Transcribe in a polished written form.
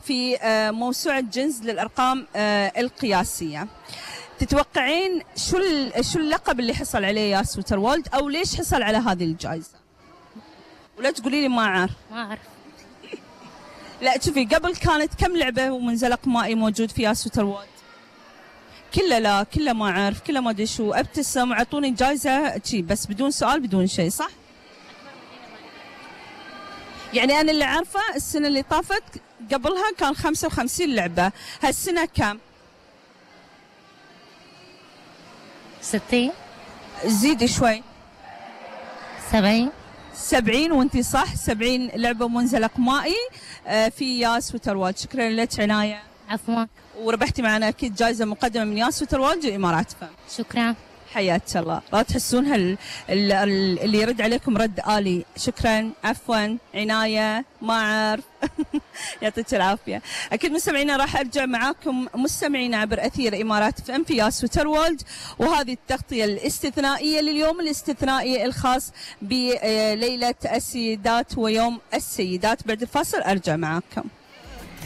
في موسوعة جينز للأرقام القياسية. تتوقعين شو اللقب اللي حصل عليه ياس ووترولد، أو ليش حصل على هذه الجائزة؟ ولا تقولي لي ما أعرف. ما أعرف. لا شوفي، قبل كانت كم لعبة ومنزلق مائي موجود في ياس ووترولد؟ كله ما أعرف، كله ما أدري شو. ابتسم وعطوني جائزة شي بس بدون سؤال بدون شيء، صح؟ يعني أنا اللي عارفة السنة اللي طافت قبلها كان 55 لعبة، هالسنة كم؟ 60. زيدي شوي. 70. 70 وانتي صح، 70 لعبة منزلق مائي في ياس ووترولد. شكرا لك عناية. عفوا. وربحتي معنا أكيد جائزة مقدمة من ياس ووترولد وإمارات فم. شكرا. حياك الله. لا تحسون اللي يرد عليكم رد آلي. شكرا، عفوا، عناية، ما أعرف. يعطيك العافية. أكيد مستمعينا راح أرجع معاكم مستمعينا عبر أثير إمارات فم في ياس ووترولد، وهذه التغطية الاستثنائية لليوم الاستثنائي الخاص بليلة السيدات ويوم السيدات. بعد الفاصل أرجع معاكم.